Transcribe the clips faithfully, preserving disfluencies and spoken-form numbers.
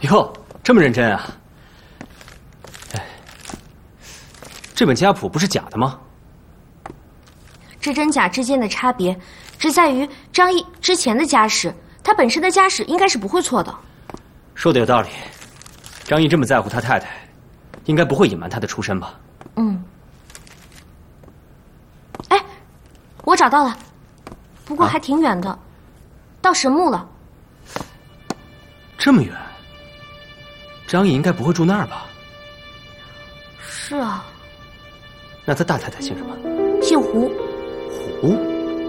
哟，这么认真啊！哎，这本家谱不是假的吗？ 这真假之间的差别，只在于张毅之前的家世，他本身的家世应该是不会错的。 说的有道理，张毅这么在乎他太太，应该不会隐瞒他的出身吧？ 嗯。哎，我找到了，不过还挺远的，啊、到神木了。 这么远？张毅应该不会住那儿吧？ 是啊。 那他大太太姓什么？ 姓胡。 胡？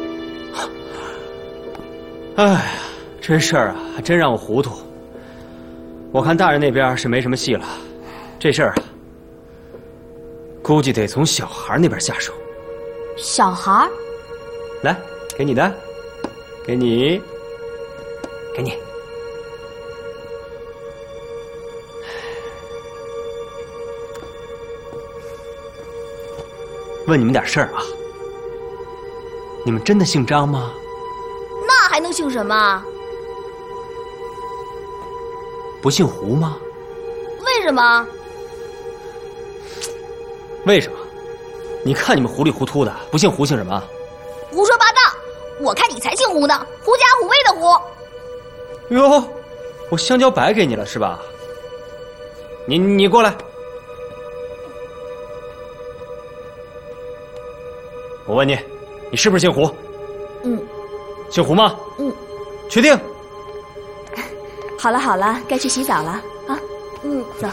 哎呀，这事儿啊，还真让我糊涂。我看大人那边是没什么戏了，这事儿啊，估计得从小孩那边下手。 小孩？ 来，给你的，给你，给你。问你们点事儿啊，你们真的姓张吗？ 那还能姓什么？ 不姓胡吗？ 为什么？ 为什么？你看你们糊里糊涂的，不姓胡姓什么？ 胡说八道！我看你才姓胡呢，狐假虎威的胡。 哟，我香蕉白给你了是吧？你你过来。我问你，你是不是姓胡？ 嗯。 姓胡吗？ 嗯。 确定？ 好了好了，该去洗澡了啊。 嗯， 走。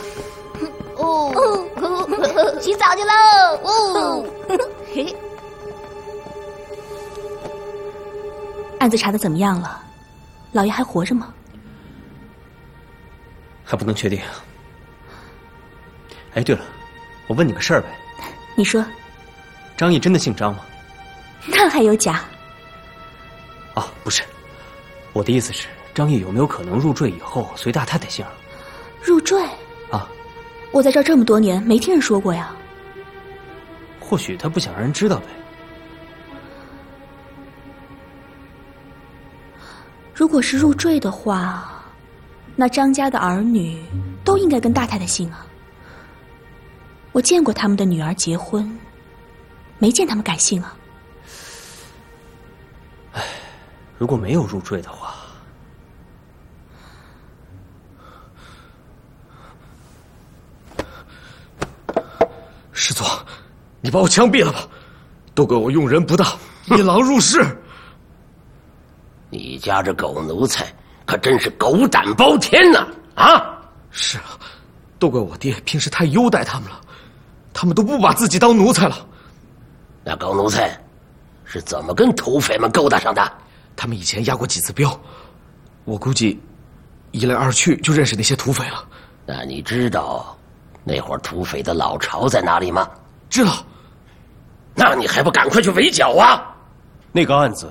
哦，洗澡去喽。哦。 嘿。案子查得怎么样了？老爷还活着吗？ 还不能确定。哎，对了，我问你个事儿呗。 你说。 张毅真的姓张吗？ 那还有假？ 啊，不是，我的意思是，张毅有没有可能入赘以后随大太太姓？ 入赘？ 啊， 我在这儿这么多年，没听人说过呀。 或许他不想让人知道呗。 如果是入赘的话，那张家的儿女都应该跟大太太姓啊。我见过他们的女儿结婚，没见他们改姓啊。 唉，如果没有入赘的话， 师祖，你把我枪毙了吧！都怪我用人不当，引狼入室。 你家这狗奴才可真是狗胆包天呐！啊！ 是啊，都怪我爹平时太优待他们了，他们都不把自己当奴才了。 那狗奴才是怎么跟土匪们勾搭上的？ 他们以前押过几次镖，我估计一来二去就认识那些土匪了。 那你知道那会儿土匪的老巢在哪里吗？ 知道。 那你还不赶快去围剿啊！ 那个案子，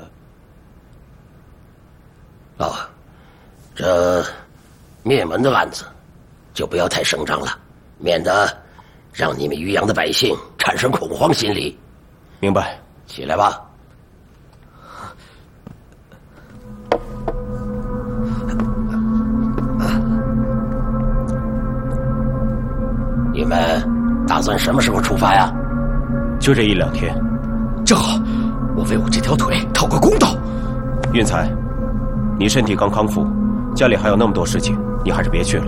哦，这灭门的案子就不要太声张了，免得让你们渔阳的百姓产生恐慌心理。 明白。 起来吧。你们打算什么时候出发呀？ 就这一两天。 正好，我为我这条腿讨个公道。 运财，你身体刚康复，家里还有那么多事情，你还是别去了。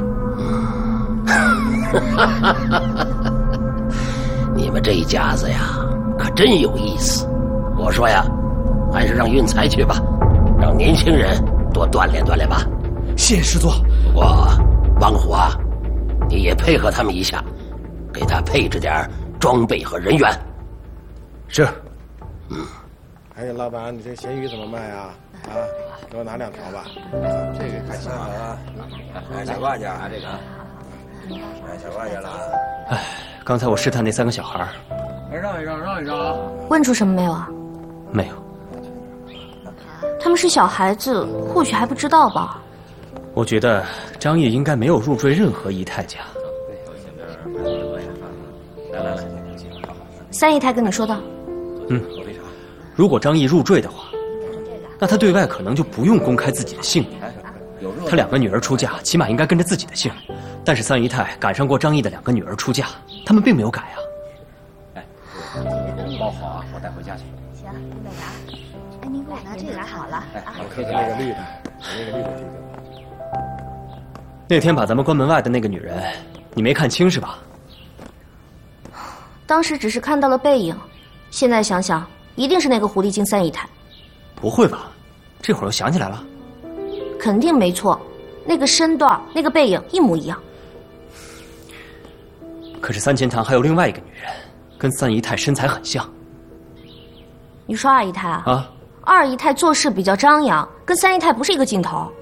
你们这一家子呀，可真有意思。我说呀，还是让运财去吧，让年轻人多锻炼锻炼吧。 谢谢师祖。 我王虎啊，你也配合他们一下，给他配置点装备和人员。 是。 嗯。 哎呀，老板，你这咸鱼怎么卖啊？啊，给我拿两条吧。这个看行啊， 哎，小挂件啊，这个，哎，小挂件了。 哎，刚才我试探那三个小孩， 哎，让一让，让一让啊。 问出什么没有啊？ 没有。 他们是小孩子，或许还不知道吧。 我觉得张毅应该没有入赘任何姨太家。 来来来， 三姨太跟你说的。 嗯，如果张毅入赘的话，那他对外可能就不用公开自己的姓名， 他两个女儿出嫁，起码应该跟着自己的姓。但是三姨太赶上过张毅的两个女儿出嫁，他们并没有改啊。 哎，包好啊，我带回家去。 行，那个啊，哎，您给我拿这个好了。 哎，我看看那个绿的，那个绿的这个。 那天把咱们关门外的那个女人，你没看清是吧？ 当时只是看到了背影，现在想想，一定是那个狐狸精三姨太。 不会吧？这会儿又想起来了？ 肯定没错，那个身段，那个背影一模一样。 可是三钱塘还有另外一个女人，跟三姨太身材很像。 你说二姨太啊？ 啊， 二姨太做事比较张扬，跟三姨太不是一个劲头。